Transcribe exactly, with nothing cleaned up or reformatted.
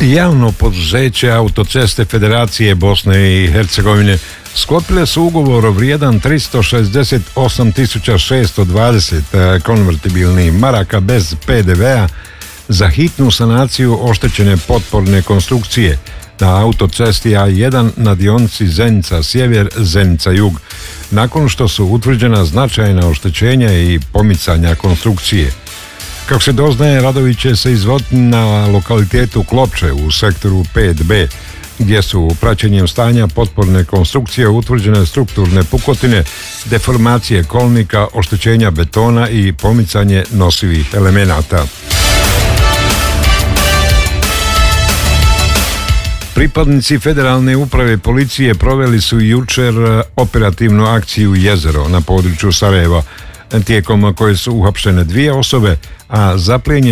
Javno poduzeće Autoceste Federacije Bosne i Hercegovine sklopile su ugovor vrijedan tristo šezdeset osam tisuća šesto dvadeset konvertibilnih maraka bez pe de vea za hitnu sanaciju oštećene potporne konstrukcije na autocesti A jedan na dionici Zenica sjever Zenica jug, nakon što su utvrđena značajna oštećenja i pomicanja konstrukcije. Kako se doznaje, radovi će se izvoditi na lokalitetu Klopče u sektoru pet be, gdje su praćenjem stanja potporne konstrukcije utvrđene strukturne pukotine, deformacije kolnika, oštećenja betona i pomicanje nosivih elemenata. Pripadnici Federalne uprave policije proveli su jučer operativnu akciju Jezero na području Sarajeva, tijekom koje su uhapšene dvije osobe, a zaplijenjeni